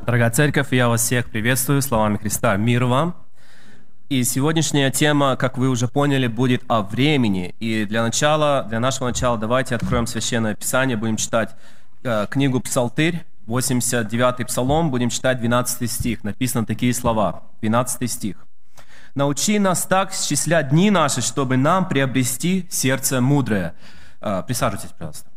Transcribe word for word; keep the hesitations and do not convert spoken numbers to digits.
Дорогая церковь, я вас всех приветствую словами Христа. Мир вам. И сегодняшняя тема, как вы уже поняли, будет о времени. И для начала, для нашего начала давайте откроем Священное Писание, будем читать э, книгу Псалтырь, восемьдесят девятый Псалом, будем читать двенадцатый стих. Написаны такие слова, двенадцатый стих. «Научи нас так счислять дни наши, чтобы нам приобрести сердце мудрое». Э, присаживайтесь, пожалуйста.